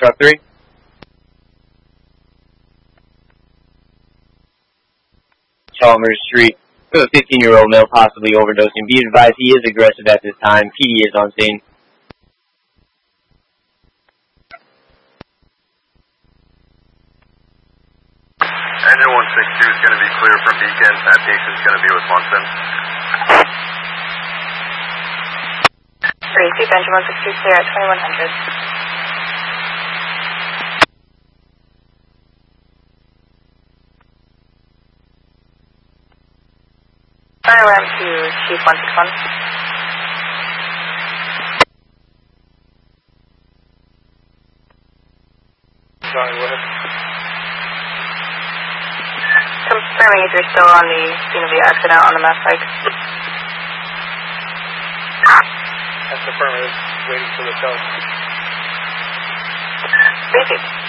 truck 3. Chalmers Street. A 15-year-old male possibly overdosing. Be advised he is aggressive at this time. PD is on scene. Engine 162 is going to be clear from Beacon. That patient's going to be with Munson. 3, keep engine 162 clear at 2100. Alarm to Chief 161. Sorry, what? Confirming if you're still on the scene of the accident on the mass bike. That's affirmative. Waiting for the tow. Basic.